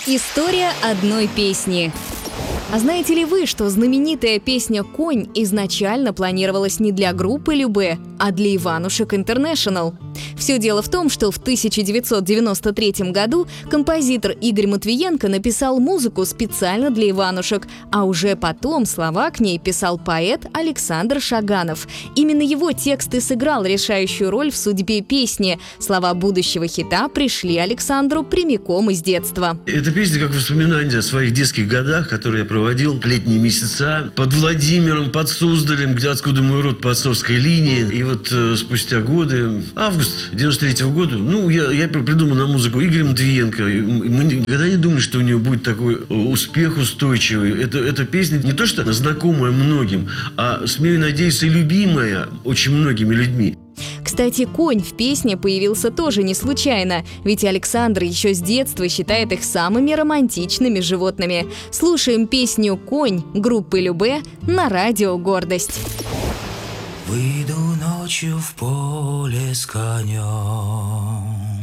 История одной песни. А знаете ли вы, что знаменитая песня «Конь» изначально планировалась не для группы Любэ, а для Иванушек Интернешнл? Все дело в том, что в 1993 году композитор Игорь Матвиенко написал музыку специально для Иванушек, а уже потом слова к ней писал поэт Александр Шаганов. Именно его текст и сыграл решающую роль в судьбе песни. Слова будущего хита пришли Александру прямиком из детства. Эта песня как воспоминание о своих детских годах, которые я проводил летние месяца под Владимиром, под Суздалем, откуда мой род по отцовской линии. И вот спустя годы, август 93-го года, я придумал на музыку Игоря Матвиенко. Мы никогда не думали, что у нее будет такой успех устойчивый. Эта песня не то что знакомая многим, а, смею надеяться, и любимая очень многими людьми. Кстати, конь в песне появился тоже не случайно, ведь Александр еще с детства считает их самыми романтичными животными. Слушаем песню «Конь» группы Любэ на радио «Гордость». Выйду ночью в поле с конем,